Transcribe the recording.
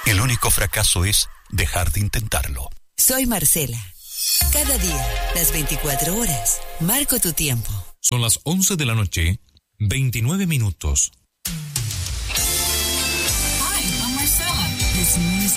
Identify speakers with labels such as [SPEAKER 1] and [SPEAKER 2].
[SPEAKER 1] El único fracaso es dejar de intentarlo.
[SPEAKER 2] Soy Marcela. Cada día, las 24 horas, marco tu tiempo.
[SPEAKER 3] Son las 11 de la noche, 29 minutos.
[SPEAKER 4] Hi, I'm Marcela. This music